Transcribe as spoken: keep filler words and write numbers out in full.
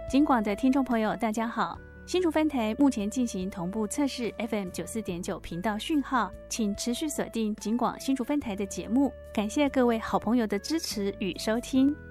警广的听众朋友大家好，新竹分台目前进行同步测试 F M 九十四点九 频道讯号，请持续锁定警广新竹分台的节目，感谢各位好朋友的支持与收听。